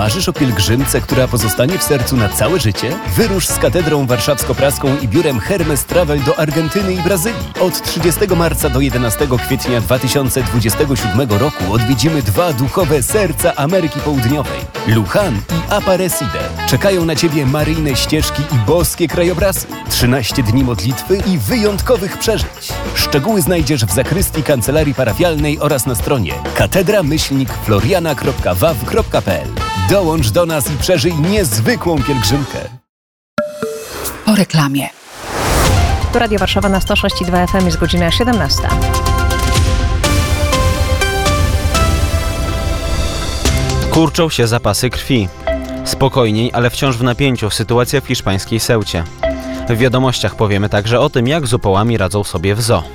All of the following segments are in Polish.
Marzysz o pielgrzymce, która pozostanie w sercu na całe życie? Wyrusz z Katedrą Warszawsko-Praską i biurem Hermes Travel do Argentyny i Brazylii. Od 30 marca do 11 kwietnia 2027 roku odwiedzimy 2 duchowe serca Ameryki Południowej. Luján i Aparecida. Czekają na Ciebie maryjne ścieżki i boskie krajobrazy. 13 dni modlitwy i wyjątkowych przeżyć. Szczegóły znajdziesz w zakrystii kancelarii parafialnej oraz na stronie katedra-floriana.waw.pl. Dołącz do nas i przeżyj niezwykłą pielgrzymkę. Po reklamie. Tu Radio Warszawa na 106,2 FM, jest godzina 17. Kurczą się zapasy krwi. Spokojniej, ale wciąż w napięciu sytuacja w hiszpańskiej Ceucie. W wiadomościach powiemy także o tym, jak z upałami radzą sobie w zoo.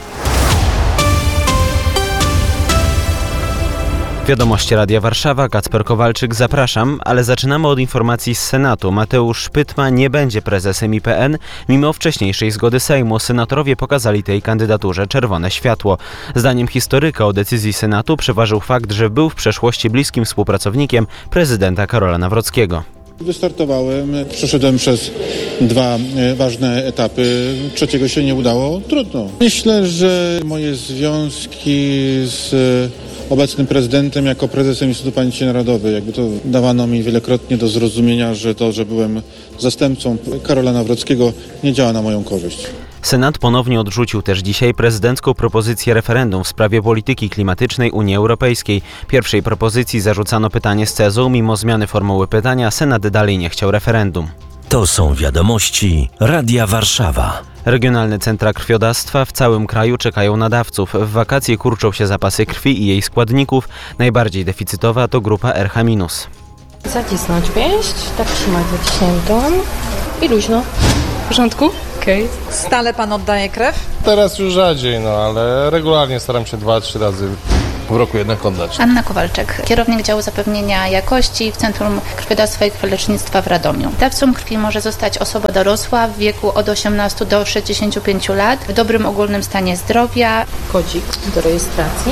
Wiadomości Radia Warszawa, Kacper Kowalczyk, zapraszam, ale zaczynamy od informacji z Senatu. Mateusz Szpytma nie będzie prezesem IPN. Mimo wcześniejszej zgody Sejmu senatorowie pokazali tej kandydaturze czerwone światło. Zdaniem historyka o decyzji Senatu przeważył fakt, że był w przeszłości bliskim współpracownikiem prezydenta Karola Nawrockiego. Wystartowałem, przeszedłem przez 2 ważne etapy, 3 się nie udało, trudno. Myślę, że moje związki z obecnym prezydentem jako prezesem Instytutu Pamięci Narodowej, jakby to dawano mi wielokrotnie do zrozumienia, że to, że byłem zastępcą Karola Nawrockiego, nie działa na moją korzyść. Senat ponownie odrzucił też dzisiaj prezydencką propozycję referendum w sprawie polityki klimatycznej Unii Europejskiej. Pierwszej propozycji zarzucano pytanie z tezą, mimo zmiany formuły pytania Senat dalej nie chciał referendum. To są wiadomości Radia Warszawa. Regionalne centra krwiodawstwa w całym kraju czekają na dawców. W wakacje kurczą się zapasy krwi i jej składników. Najbardziej deficytowa to grupa RH-. Zacisnąć pięść, tak trzymać zaciśniętą i luźno. W porządku? Okej. Stale pan oddaje krew? Teraz już rzadziej, ale regularnie staram się 2-3 razy w roku jednak oddać. Anna Kowalczyk, kierownik działu zapewnienia jakości w Centrum Krwiodawstwa i Krwiolecznictwa w Radomiu. Dawcą krwi może zostać osoba dorosła w wieku od 18 do 65 lat, w dobrym ogólnym stanie zdrowia. Kodzik do rejestracji.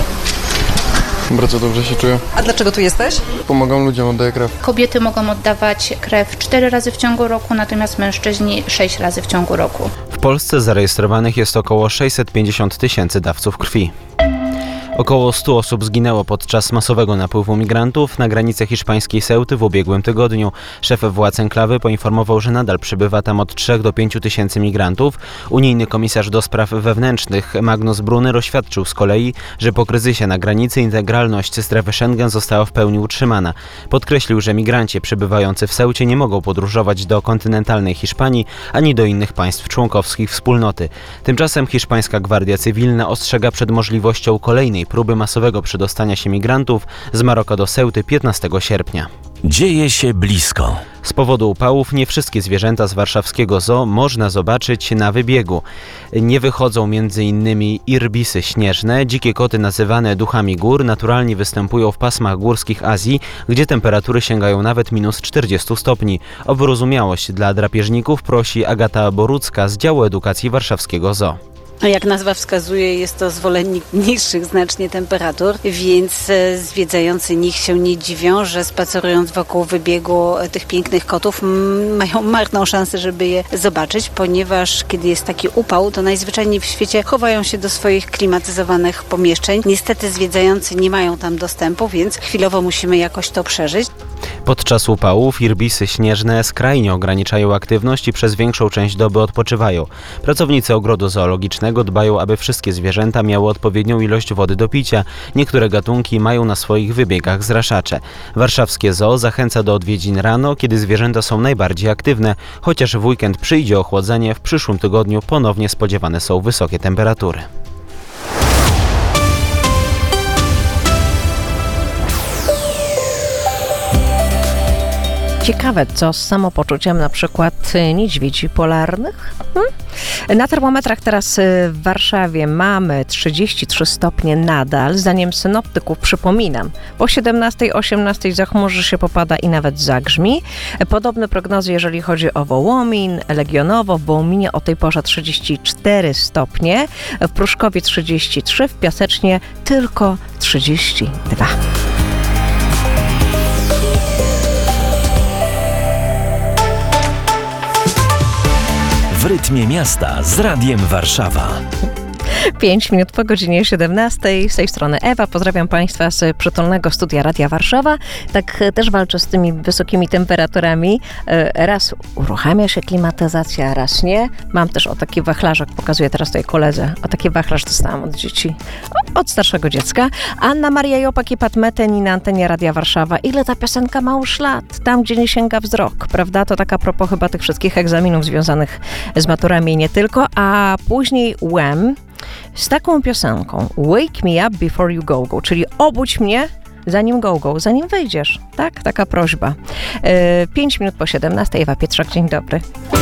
Bardzo dobrze się czuję. A dlaczego tu jesteś? Pomagam ludziom, oddaję krew. Kobiety mogą oddawać krew 4 razy w ciągu roku, natomiast mężczyźni 6 razy w ciągu roku. W Polsce zarejestrowanych jest około 650 000 dawców krwi. Około 100 osób zginęło podczas masowego napływu migrantów na granicę hiszpańskiej Ceuty w ubiegłym tygodniu. Szef władz enklawy poinformował, że nadal przybywa tam od 3 do 5 tysięcy migrantów. Unijny komisarz do spraw wewnętrznych Magnus Brunner oświadczył z kolei, że po kryzysie na granicy integralność strefy Schengen została w pełni utrzymana. Podkreślił, że migranci przybywający w Ceucie nie mogą podróżować do kontynentalnej Hiszpanii ani do innych państw członkowskich wspólnoty. Tymczasem hiszpańska Gwardia Cywilna ostrzega przed możliwością kolejnej próby masowego przedostania się migrantów z Maroka do Ceuty 15 sierpnia. Dzieje się blisko. Z powodu upałów nie wszystkie zwierzęta z warszawskiego zoo można zobaczyć na wybiegu. Nie wychodzą m.in. irbisy śnieżne. Dzikie koty nazywane duchami gór naturalnie występują w pasmach górskich Azji, gdzie temperatury sięgają nawet minus 40 stopni. O wyrozumiałość dla drapieżników prosi Agata Borucka z działu edukacji warszawskiego zoo. Jak nazwa wskazuje, jest to zwolennik niższych znacznie temperatur, więc zwiedzający nich się nie dziwią, że spacerując wokół wybiegu tych pięknych kotów mają marną szansę, żeby je zobaczyć, ponieważ kiedy jest taki upał, to najzwyczajniej w świecie chowają się do swoich klimatyzowanych pomieszczeń. Niestety zwiedzający nie mają tam dostępu, więc chwilowo musimy jakoś to przeżyć. Podczas upałów irbisy śnieżne skrajnie ograniczają aktywność i przez większą część doby odpoczywają. Pracownicy ogrodu zoologicznego dbają, aby wszystkie zwierzęta miały odpowiednią ilość wody do picia. Niektóre gatunki mają na swoich wybiegach zraszacze. Warszawskie zoo zachęca do odwiedzin rano, kiedy zwierzęta są najbardziej aktywne. Chociaż w weekend przyjdzie ochłodzenie, w przyszłym tygodniu ponownie spodziewane są wysokie temperatury. Ciekawe, co z samopoczuciem na przykład niedźwiedzi polarnych? Na termometrach teraz w Warszawie mamy 33 stopnie nadal. Zdaniem synoptyków, przypominam, po 17-18 zachmurzy się, popada i nawet zagrzmi. Podobne prognozy, jeżeli chodzi o Wołomin, Legionowo. W Wołominie o tej porze 34 stopnie, w Pruszkowie 33, w Piasecznie tylko 32. rytmie miasta z Radiem Warszawa. 5 minut po godzinie 17. Z tej strony Ewa. Pozdrawiam Państwa z przytulnego studia Radia Warszawa. Tak też walczę z tymi wysokimi temperaturami. Raz uruchamia się klimatyzacja, raz nie. Mam też taki wachlarzek, pokazuję teraz tutaj koledze. Taki wachlarz dostałam od dzieci. Od starszego dziecka. Anna Maria Jopak i Pat Metheny na antenie Radia Warszawa. Ile ta piosenka ma już lat? Tam, gdzie nie sięga wzrok, prawda? To tak a propos chyba tych wszystkich egzaminów związanych z maturami i nie tylko. A później Wham! Z taką piosenką Wake Me Up Before You Go, czyli obudź mnie zanim wejdziesz. Tak? Taka prośba. 5 minut po 17. Ewa Pietrzak, dzień dobry.